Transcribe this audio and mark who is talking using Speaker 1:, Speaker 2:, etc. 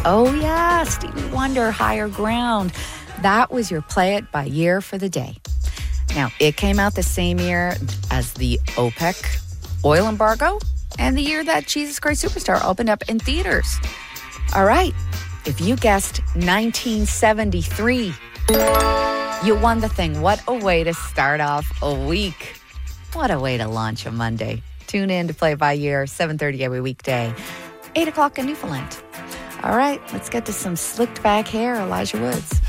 Speaker 1: Oh, yeah, Stevie Wonder, Higher Ground. That was your Play It by Year for the day. Now, it came out the same year as the OPEC oil embargo and the year that Jesus Christ Superstar opened up in theaters. All right, if you guessed 1973, you won the thing. What a way to start off a week. What a way to launch a Monday. Tune in to Play It by Year, 7:30 every weekday, 8 o'clock in Newfoundland. All right, let's get to some slicked back hair, Elijah Woods.